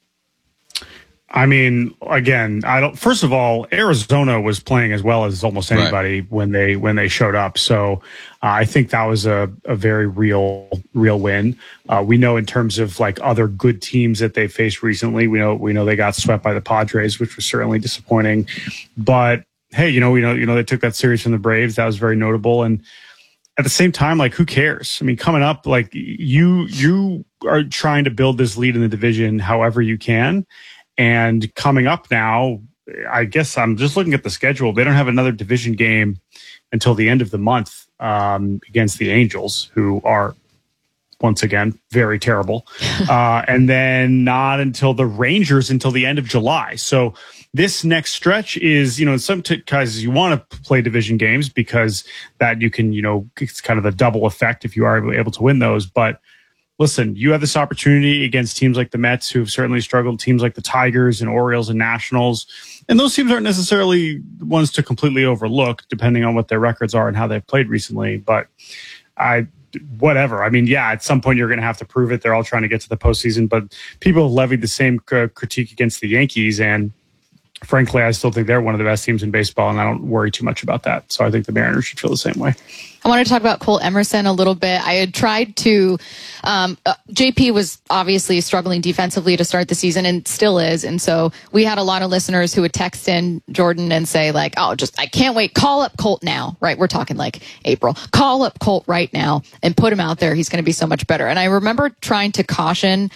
[SPEAKER 10] I mean, again, first of all, Arizona was playing as well as almost anybody when they showed up. So I think that was a very real win. We know in terms of like other good teams that they faced recently, we know they got swept by the Padres, which was certainly disappointing. But hey, we know they took that series from the Braves. That was very notable. And at the same time, like, who cares? I mean, coming up, like, you are trying to build this lead in the division however you can. And coming up now, I guess I'm just looking at the schedule. They don't have another division game until the end of the month against the Angels, who are, once again, very terrible. And then not until the Rangers until the end of July. So this next stretch is, in some cases you want to play division games because that you can, it's kind of the double effect if you are able to win those. But listen, you have this opportunity against teams like the Mets, who've certainly struggled, teams like the Tigers and Orioles and Nationals. And those teams aren't necessarily ones to completely overlook, depending on what their records are and how they've played recently. But whatever. I mean, yeah, at some point you're going to have to prove it. They're all trying to get to the postseason, but people have levied the same critique against the Yankees. And frankly, I still think they're one of the best teams in baseball, and I don't worry too much about that. So I think the Mariners should feel the same way.
[SPEAKER 25] I want to talk about Cole Emerson a little bit. I had tried to, JP was obviously struggling defensively to start the season and still is. And so we had a lot of listeners who would text in Jordan and say like, I can't wait. Call up Colt now, right? We're talking like April. Call up Colt right now and put him out there. He's going to be so much better. And I remember trying to caution,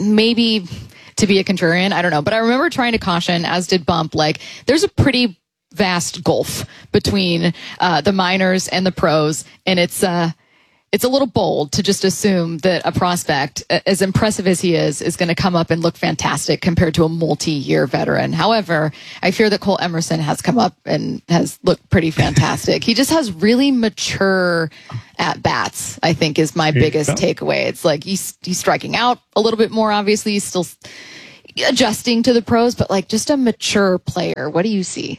[SPEAKER 25] maybe to be a contrarian, I don't know. But I remember trying to caution, as did Bump, like there's a pretty vast gulf between the minors and the pros, and it's a little bold to just assume that a prospect, as impressive as he is going to come up and look fantastic compared to a multi-year veteran. However, I fear that Cole Emerson has come up and has looked pretty fantastic. He just has really mature at-bats, I think, is my biggest takeaway. It's like he's striking out a little bit more, obviously. He's still adjusting to the pros, but like just a mature player. What do you see?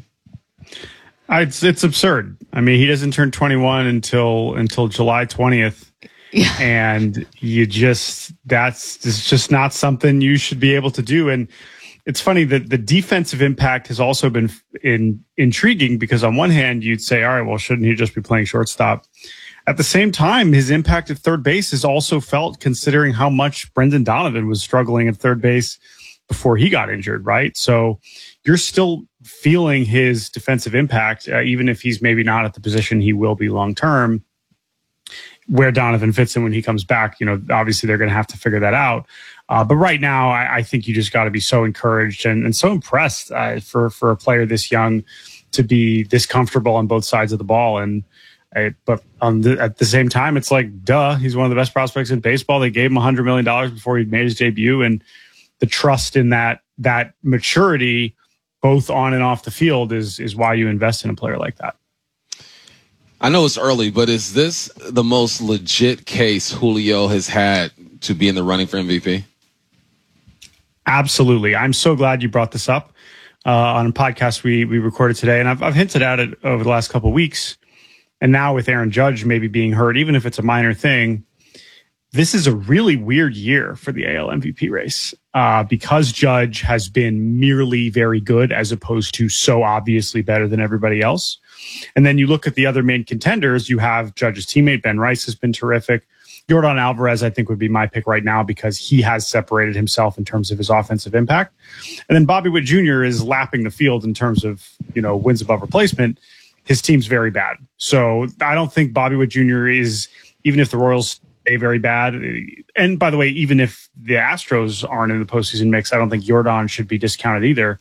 [SPEAKER 10] It's absurd. I mean, he doesn't turn 21 until July 20th. Yeah. And it's just not something you should be able to do. And it's funny that the defensive impact has also been intriguing, because on one hand, you'd say, all right, well, shouldn't he just be playing shortstop? At the same time, his impact at third base is also felt, considering how much Brendan Donovan was struggling at third base before he got injured, right? So you're still feeling his defensive impact, even if he's maybe not at the position he will be long term. Where Donovan fits in when he comes back, obviously they're going to have to figure that out. But right now, I think you just got to be so encouraged and so impressed for a player this young to be this comfortable on both sides of the ball. But at the same time, it's like, duh, he's one of the best prospects in baseball. They gave him $100 million before he made his debut, and the trust in that maturity, both on and off the field, is why you invest in a player like that.
[SPEAKER 24] I know it's early, but is this the most legit case Julio has had to be in the running for MVP?
[SPEAKER 10] Absolutely. I'm so glad you brought this up on a podcast we recorded today. And I've hinted at it over the last couple of weeks. And now with Aaron Judge maybe being hurt, even if it's a minor thing, this is a really weird year for the AL MVP race because Judge has been merely very good as opposed to so obviously better than everybody else. And then you look at the other main contenders, you have Judge's teammate, Ben Rice, has been terrific. Yordan Alvarez, I think, would be my pick right now because he has separated himself in terms of his offensive impact. And then Bobby Witt Jr. is lapping the field in terms of, wins above replacement. His team's very bad. So I don't think Bobby Witt Jr. is, even if the Royals stay very bad, and by the way, even if the Astros aren't in the postseason mix, I don't think Yordan should be discounted either.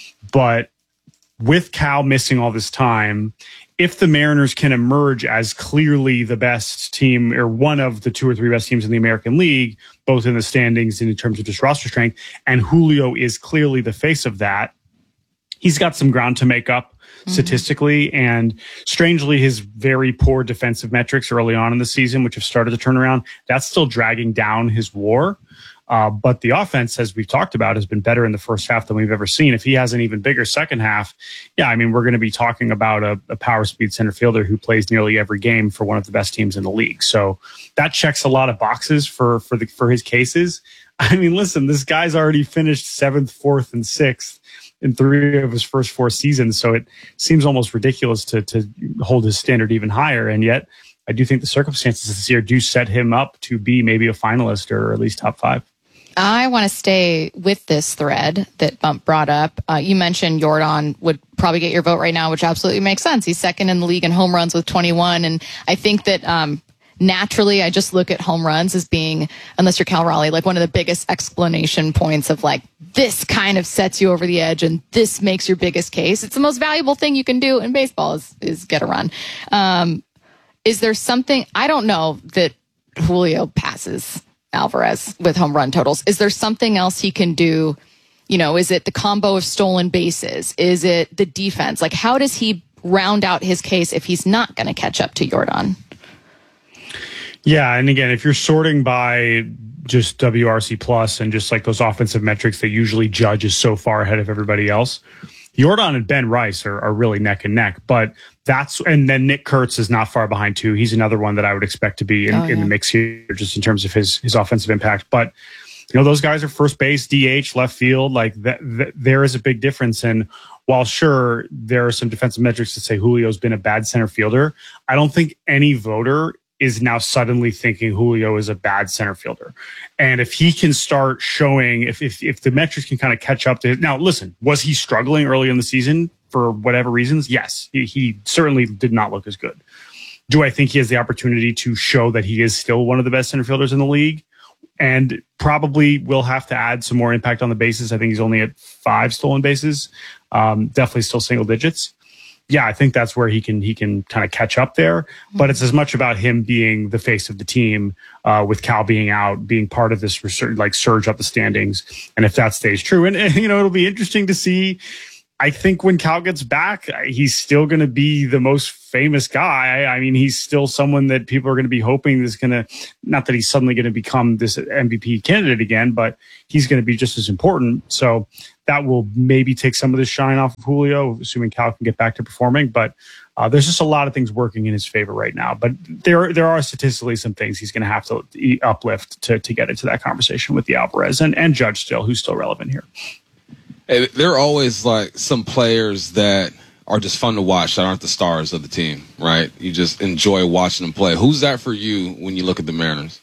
[SPEAKER 10] But with Cal missing all this time, if the Mariners can emerge as clearly the best team or one of the two or three best teams in the American League, both in the standings and in terms of just roster strength, and Julio is clearly the face of that, he's got some ground to make up statistically. And strangely, his very poor defensive metrics early on in the season, which have started to turn around, that's still dragging down his WAR. But the offense, as we've talked about, has been better in the first half than we've ever seen. If he has an even bigger second half, we're going to be talking about a power speed center fielder who plays nearly every game for one of the best teams in the league. So that checks a lot of boxes for his cases. I mean, listen, this guy's already finished 7th, 4th, and 6th in 3 of his first 4 seasons. So it seems almost ridiculous to hold his standard even higher. And yet I do think the circumstances this year do set him up to be maybe a finalist or at least top 5.
[SPEAKER 25] I want to stay with this thread that Bump brought up. You mentioned Yordan would probably get your vote right now, which absolutely makes sense. He's second in the league in home runs with 21. And I think that naturally I just look at home runs as being, unless you're Cal Raleigh, like one of the biggest explanation points of like, this kind of sets you over the edge and this makes your biggest case. It's the most valuable thing you can do in baseball is get a run. Is there something, I don't know that Julio passes Alvarez with home run totals. Is there something else he can do? Is it the combo of stolen bases? Is it the defense? Like, how does he round out his case if he's not going to catch up to Yordan?
[SPEAKER 10] Yeah, and again, if you're sorting by just WRC plus and just like those offensive metrics that usually Judge is so far ahead of everybody else, Yordan and Ben Rice are really neck and neck. But and then Nick Kurtz is not far behind too. He's another one that I would expect to be in the mix here, just in terms of his offensive impact. But those guys are first base, DH, left field. Like that, there is a big difference. And while sure there are some defensive metrics that say Julio's been a bad center fielder, I don't think any voter is now suddenly thinking Julio is a bad center fielder. And if he can start showing, if the metrics can kind of catch up to it. Now, listen, was he struggling early in the season for whatever reasons? Yes, he certainly did not look as good. Do I think he has the opportunity to show that he is still one of the best center fielders in the league? and probably will have to add some more impact on the bases. I think he's only at 5 stolen bases, definitely still single digits. Yeah, I think that's where he can kind of catch up there. But it's as much about him being the face of the team, with Cal being out, being part of this surge up the standings. And if that stays true, and it'll be interesting to see. I think when Cal gets back, he's still going to be the most famous guy. I mean, he's still someone that people are going to be hoping is going to, not that he's suddenly going to become this MVP candidate again, but he's going to be just as important. So that will maybe take some of the shine off of Julio, assuming Cal can get back to performing. But there's just a lot of things working in his favor right now. But there are statistically some things he's going to have to uplift to get into that conversation with the Alvarez and Judge still, who's still relevant here.
[SPEAKER 24] Hey, there are always like some players that are just fun to watch that aren't the stars of the team, right? You just enjoy watching them play. Who's that for you when you look at the Mariners?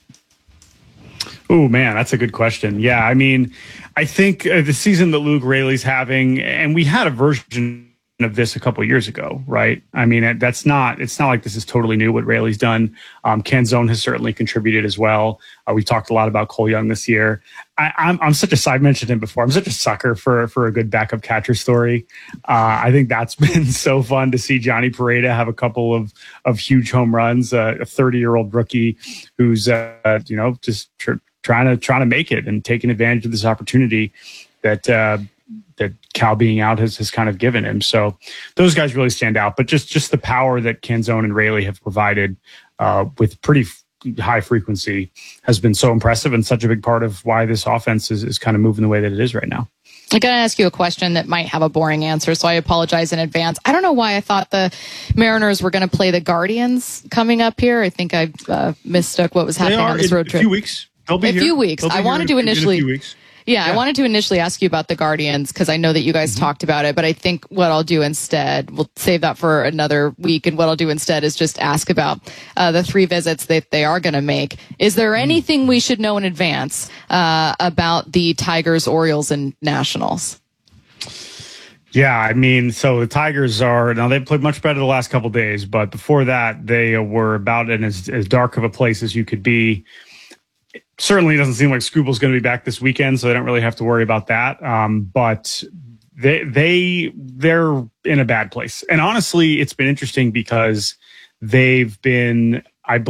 [SPEAKER 10] Oh, man, that's a good question. Yeah, I mean, I think the season that Luke Raley's having, and we had a version of this a couple of years ago, right? I mean, it's not like this is totally new what Raley's done. Canzone has certainly contributed as well. We talked a lot about Cole Young this year. I'm such a, I mentioned him before, I'm such a sucker for a good backup catcher story. I think that's been so fun to see Johnny Pereda have a couple of huge home runs, a 30-year-old rookie who's, just trying to make it and taking advantage of this opportunity that Cal being out has kind of given him. So those guys really stand out, but just the power that Canzone and Raley have provided with pretty high frequency has been so impressive and such a big part of why this offense is kind of moving the way that it is right now.
[SPEAKER 25] I got to ask you a question that might have a boring answer, so I apologize in advance. I don't know why I thought the Mariners were going to play the Guardians coming up here. I think I mistook what was happening on this road trip.
[SPEAKER 10] A few weeks. They'll be here.
[SPEAKER 25] A few weeks. I wanted to initially.
[SPEAKER 10] In a few weeks.
[SPEAKER 25] Yeah, I wanted to initially ask you about the Guardians because I know that you guys talked about it, but I think what I'll do instead, we'll save that for another week, and what I'll do instead is just ask about the 3 visits that they are going to make. Is there anything we should know in advance about the Tigers, Orioles, and Nationals?
[SPEAKER 10] Yeah, I mean, so the Tigers they've played much better the last couple of days, but before that, they were about in as dark of a place as you could be. Certainly doesn't seem like Scooble's going to be back this weekend, so they don't really have to worry about that. But they're in a bad place. And honestly, it's been interesting because they've been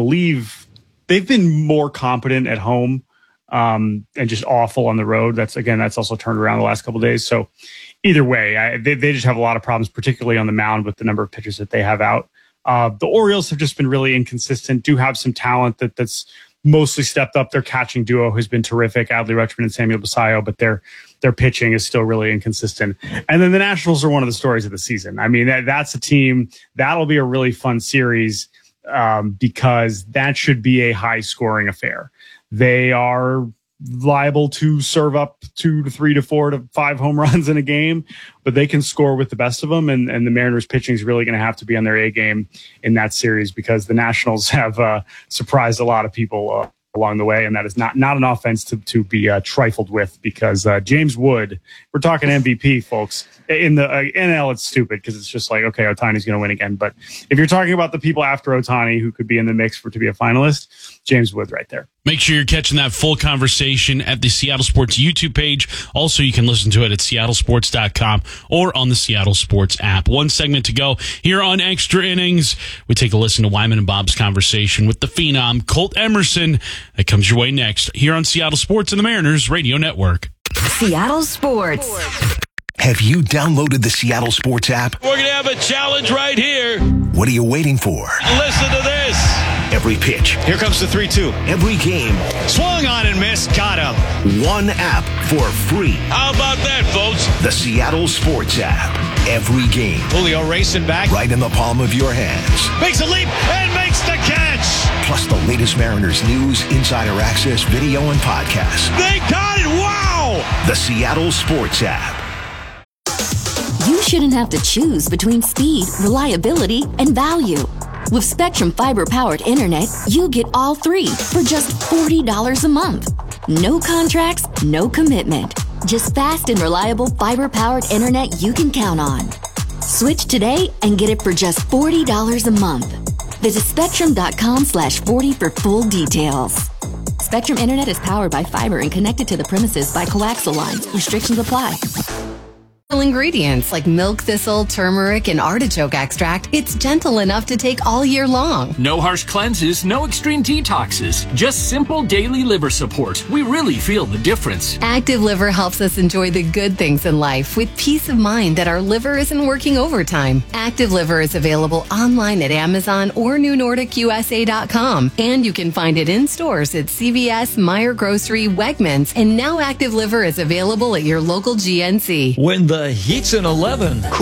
[SPEAKER 10] more competent at home and just awful on the road. That's also turned around the last couple of days. So either way, they just have a lot of problems, particularly on the mound with the number of pitchers that they have out. The Orioles have just been really inconsistent, do have some talent that's mostly stepped up. Their catching duo has been terrific, Adley Rutschman and Samuel Basayo, but their pitching is still really inconsistent. And then the Nationals are one of the stories of the season. I mean, that's a team that'll be a really fun series because that should be a high scoring affair. They are liable to serve up 2 to 3 to 4 to 5 home runs in a game, but they can score with the best of them. And the Mariners pitching is really going to have to be on their A game in that series because the Nationals have surprised a lot of people along the way. And that is not an offense to be trifled with because James Wood, we're talking MVP, folks. In the NL, it's stupid because it's just like, okay, Ohtani's going to win again. But if you're talking about the people after Ohtani who could be in the mix to be a finalist, James Wood right there.
[SPEAKER 3] Make sure you're catching that full conversation at the Seattle Sports YouTube page. Also, you can listen to it at seattlesports.com or on the Seattle Sports app. One segment to go here on Extra Innings. We take a listen to Wyman and Bob's conversation with the phenom Colt Emerson. That comes your way next here on Seattle Sports and the Mariners Radio Network.
[SPEAKER 1] Seattle Sports.
[SPEAKER 9] Have you downloaded the Seattle Sports app?
[SPEAKER 13] We're going to have a challenge right here.
[SPEAKER 9] What are you waiting for?
[SPEAKER 13] Listen to this.
[SPEAKER 9] Every pitch.
[SPEAKER 6] Here comes the 3-2.
[SPEAKER 9] Every game.
[SPEAKER 6] Swung on and missed. Got him.
[SPEAKER 9] One app for free.
[SPEAKER 13] How about that, folks?
[SPEAKER 9] The Seattle Sports app. Every game.
[SPEAKER 6] Julio racing back.
[SPEAKER 9] Right in the palm of your hands.
[SPEAKER 6] Makes a leap and makes the catch.
[SPEAKER 9] Plus the latest Mariners news, insider access, video, and podcasts.
[SPEAKER 13] They got it. Wow.
[SPEAKER 9] The Seattle Sports app.
[SPEAKER 1] You shouldn't have to choose between speed, reliability, and value. With Spectrum Fiber-powered internet, you get all 3 for just $40 a month. No contracts, no commitment. Just fast and reliable fiber-powered internet you can count on. Switch today and get it for just $40 a month. Visit spectrum.com/40 for full details. Spectrum Internet is powered by fiber and connected to the premises by coaxial lines. Restrictions apply.
[SPEAKER 2] Ingredients like milk thistle, turmeric, and artichoke extract, it's gentle enough to take all year long.
[SPEAKER 12] No harsh cleanses, no extreme detoxes, just simple daily liver support. We really feel the difference.
[SPEAKER 2] Active Liver helps us enjoy the good things in life with peace of mind that our liver isn't working overtime. Active Liver is available online at Amazon or NewNordicUSA.com, and you can find it in stores at CVS, Meijer Grocery, Wegmans, and now Active Liver is available at your local GNC.
[SPEAKER 14] When the heat's an 11.